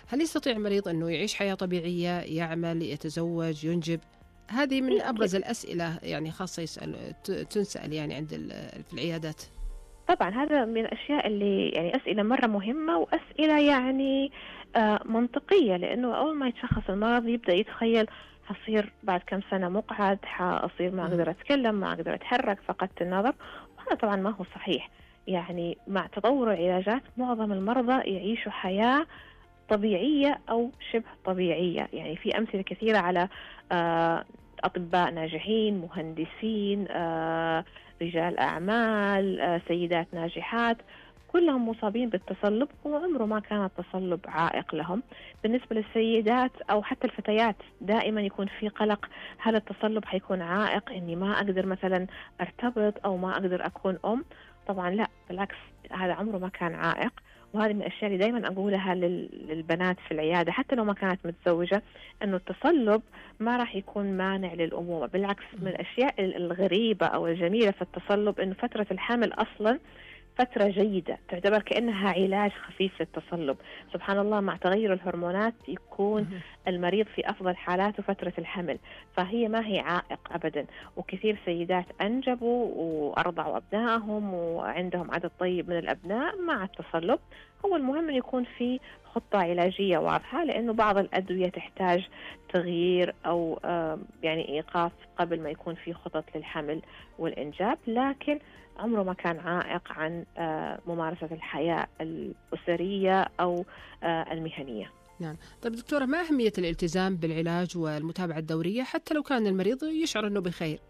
هل يستطيع المريض أنه يعيش حياة طبيعية، يعمل، يتزوج، ينجب؟ هذه من إيه أكيد. أبرز الأسئلة يعني خاصة تنسأل يعني عند في العيادات. طبعًا هذا من الأشياء اللي يعني أسئلة مرّة مهمة وأسئلة يعني منطقية، لإنه أول ما يتشخّص المرض يبدأ يتخيّل حاصير بعد كام سنة مُقعد، حأصير ما اهم. أقدر أتكلّم، ما أقدر أتحرّك، فقدت النظر، وهذا طبعًا ما هو صحيح. يعني مع تطوّر العلاجات معظم المرضى يعيشوا حياة طبيعية أو شبه طبيعية. يعني في أمثلة كثيرة على أطباء ناجحين، مهندسين، رجال أعمال، سيدات ناجحات، كلهم مصابين بالتصلب وعمره ما كان التصلب عائق لهم. بالنسبة للسيدات أو حتى الفتيات دائما يكون في قلق، هل التصلب حيكون عائق إني ما أقدر مثلا أرتبط أو ما أقدر أكون أم؟ طبعا لا، بالعكس، هذا عمره ما كان عائق. وهذه من الأشياء اللي دايما أقولها للبنات في العيادة حتى لو ما كانت متزوجة، أنه التصلب ما راح يكون مانع للأمومة. بالعكس، من اهم. الأشياء الغريبة أو الجميلة في التصلب أنه فترة الحمل أصلا فترة جيدة، تعتبر كأنها علاج خفيف للتصلب. سبحان الله، مع تغير الهرمونات يكون اهم. المريض في أفضل حالاته فترة الحمل، فهي ما هي عائق أبدا. وكثير سيدات أنجبوا وأرضعوا أبنائهم وعندهم عدد طيب من الأبناء مع التصلب. هو المهم أن يكون في خطة علاجية واضحة، لأنه بعض الأدوية تحتاج تغيير أو يعني إيقاف قبل ما يكون في خطط للحمل والإنجاب، لكن عمره ما كان عائق عن ممارسة الحياة الأسرية أو المهنية. نعم. طيب دكتورة، ما أهمية الالتزام بالعلاج والمتابعة الدورية حتى لو كان المريض يشعر أنه بخير؟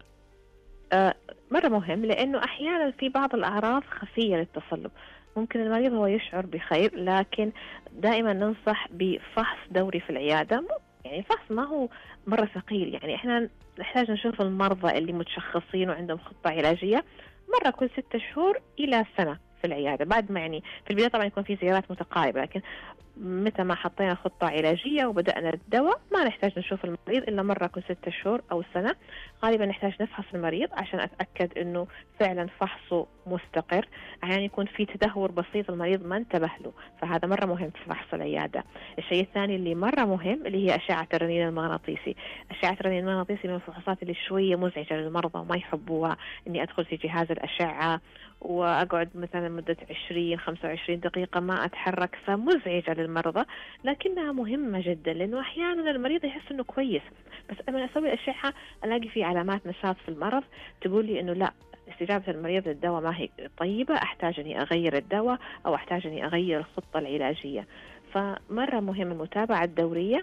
آه، مرة مهم، لأنه أحيانا في بعض الأعراض خفية للتصلب. ممكن المريض هو يشعر بخير، لكن دائما ننصح بفحص دوري في العيادة. يعني فحص ما هو مرة ثقيل، يعني إحنا نحتاج نشوف المرضى اللي متشخصين وعندهم خطة علاجية مرة كل 6 شهور إلى سنة في العيادة. بعد ما يعني في البداية طبعا يكون في زيارات متقاربة، لكن متى ما حطينا خطة علاجية وبدأنا الدواء ما نحتاج نشوف المريض إلا مرة كل 6 شهور أو سنة. غالبا نحتاج نفحص المريض عشان أتأكد أنه فعلا فحصه مستقر. أحيانا يكون في تدهور بسيط المريض ما انتبه له، فهذا مرة مهم في فحص العيادة. الشيء الثاني اللي مرة مهم اللي هي أشعة الرنين المغناطيسي. أشعة الرنين المغناطيسي من الفحوصات اللي شوية مزعجة للمرضى وما يحبوها، إني أدخل في جهاز الأشعة وأقعد مثلا مدة 20-25 دقيقة ما أتحرك، فمزعجة للمرضى، لكنها مهمة جدا، لأنه أحيانا المريض يحس أنه كويس، بس لما أسوي أشعة ألاقي في علامات نشاط في المرض تقول لي أنه لا، استجابة المريض للدواء ما هي طيبة، أحتاج أني أغير الدواء أو أحتاج أني أغير الخطة العلاجية. فمرة مهم المتابعة الدورية،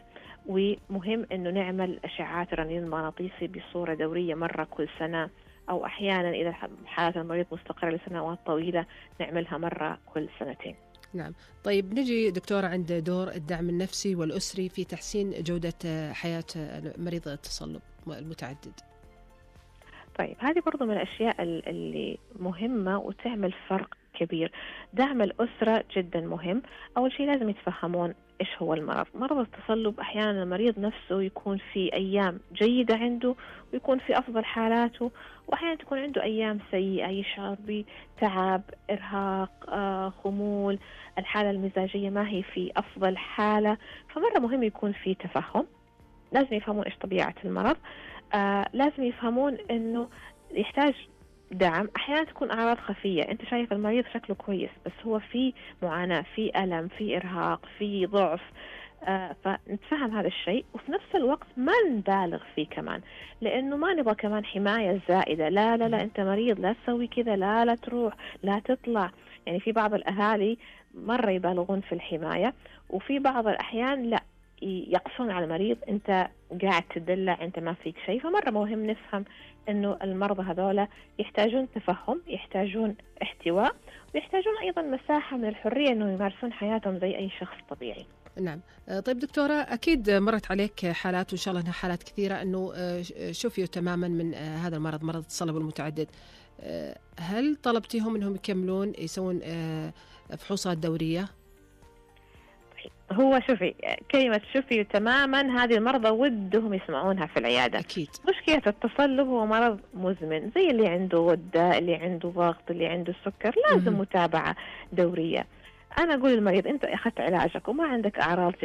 ومهم أنه نعمل أشعات الرنين المغناطيسي بصورة دورية مرة كل سنة، أو أحيانا إذا حالة المريض مستقرة لسنوات طويلة نعملها مرة كل سنتين. نعم. طيب نجي دكتورة عند دور الدعم النفسي والأسري في تحسين جودة حياة مريض التصلب المتعدد. طيب هذه برضو من الأشياء اللي مهمة وتعمل فرق كبير. دعم الأسرة جدا مهم. أول شيء لازم يتفهمون إيش هو المرض. مرض التصلب أحيانا المريض نفسه يكون في أيام جيدة عنده ويكون في أفضل حالاته، وأحيانا تكون عنده أيام سيئة، يشعر بتعب، إرهاق، خمول، الحالة المزاجية ما هي في أفضل حالة. فمرة مهم يكون في تفهم. لازم يفهمون إيش طبيعة المرض. لازم يفهمون إنه يحتاج دعم. أحيانا تكون أعراض خفية، أنت شايف المريض شكله كويس بس هو في معاناة، في ألم، في إرهاق، في ضعف. فنتفهم هذا الشيء، وفي نفس الوقت ما نبالغ فيه كمان، لأنه ما نبغى كمان حماية زائدة. لا لا لا، أنت مريض، لا تسوي كذا، لا لا تروح، لا تطلع. يعني في بعض الأهالي مرة يبالغون في الحماية، وفي بعض الأحيان لا، يقصون على المريض، أنت قاعد تدلع، أنت ما فيك شيء. فمرة مهم نفهم أنه المرضى هذولا يحتاجون تفهم، يحتاجون احتواء، ويحتاجون أيضا مساحة من الحرية أنه يمارسون حياتهم زي أي شخص طبيعي. نعم. طيب دكتورة، أكيد مرت عليك حالات، وإن شاء الله أنها حالات كثيرة، أنه شفيوا تماما من هذا المرض، مرض التصلب المتعدد. هل طلبتيهم أنهم يكملون يسوون فحوصات دورية؟ هو شوفي، كلمة شوفي تماما هذه المرضى ودهم يسمعونها في العيادة. أكيد. مشكلة التصلب هو مرض مزمن، زي اللي عنده غدة، اللي عنده ضغط، اللي عنده سكر، لازم مهم. متابعة دورية. أنا أقول للمريض أنت أخذت علاجك وما عندك أعراض